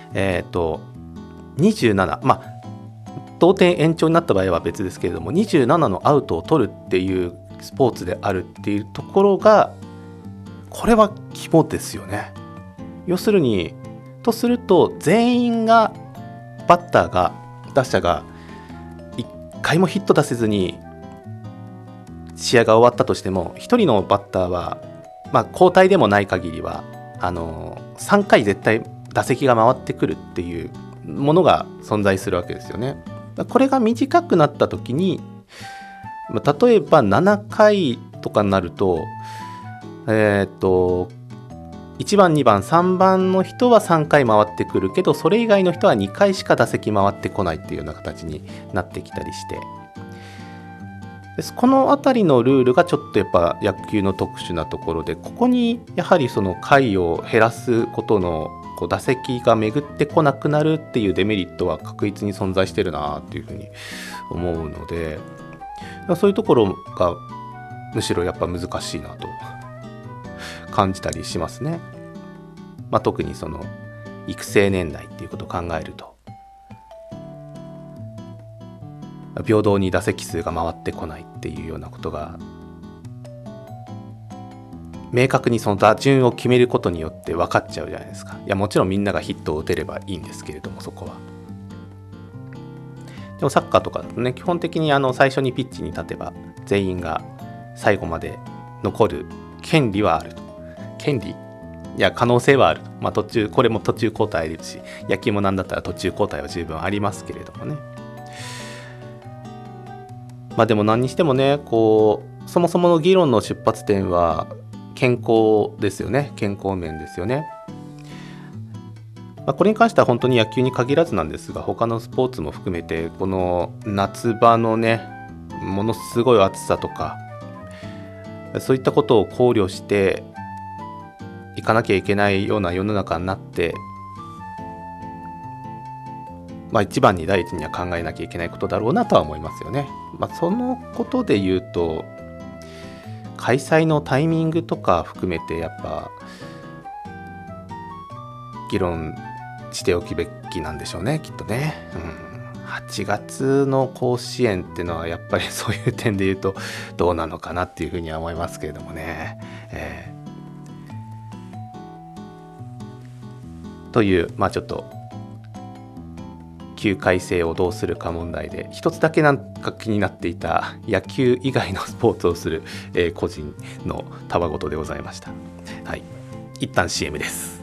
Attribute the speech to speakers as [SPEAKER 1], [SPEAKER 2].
[SPEAKER 1] 27、同点延長になった場合は別ですけれども、27のアウトを取るっていうスポーツであるっていうところが、これは肝ですよね。要するにとすると、全員がバッターが打者が1回もヒット出せずに試合が終わったとしても、1人のバッターは、交代でもない限りは3回絶対打席が回ってくるっていうものが存在するわけですよね。これが短くなった時に、例えば7回とかになると、1番2番3番の人は3回回ってくるけど、それ以外の人は2回しか打席回ってこないっていうような形になってきたりして、このあたりのルールがちょっとやっぱ野球の特殊なところで、ここにやはりその回を減らすことの打席が巡ってこなくなるっていうデメリットは確実に存在してるなっていうふうに思うので、そういうところがむしろやっぱ難しいなと感じたりしますね。特にその育成年代っていうことを考えると、平等に打席数が回ってこないっていうようなことが明確にその打順を決めることによって分かっちゃうじゃないですか。いや、もちろんみんながヒットを打てればいいんですけれども、そこはでもサッカーとかだとね、基本的に最初にピッチに立てば全員が最後まで残る権利はあると。権利、いや可能性はあると。これも途中交代ですし、野球もなんだったら途中交代は十分ありますけれどもね。でも何にしてもね、そもそもの議論の出発点は健康ですよね。健康面ですよね。これに関しては本当に野球に限らずなんですが、他のスポーツも含めて、この夏場のね、ものすごい暑さとか、そういったことを考慮していかなきゃいけないような世の中になって、一番に第一には考えなきゃいけないことだろうなとは思いますよね。そのことで言うと、開催のタイミングとか含めてやっぱ議論しておくべきなんでしょうね、きっとね。8月の甲子園っていうのはやっぱりそういう点で言うとどうなのかなっていうふうには思いますけれどもね。というちょっと球改正をどうするか問題で、一つだけなんか気になっていた野球以外のスポーツをする、個人のたわごとでございました。はい、一旦 CM です。